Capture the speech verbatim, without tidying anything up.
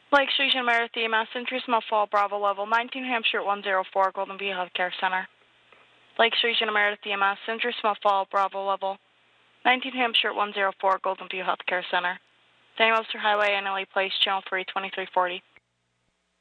Lake Station Meredith E M S, entry Small Fall, Bravo Level nineteen, Hampshire one zero four, Golden View Healthcare Center. Lake Station Meredith E M S, entry Small Fall, Bravo Level nineteen, Hampshire one zero four, Golden View Healthcare Center. Daniel Webster Highway, N L E Place, Channel three, twenty-three forty.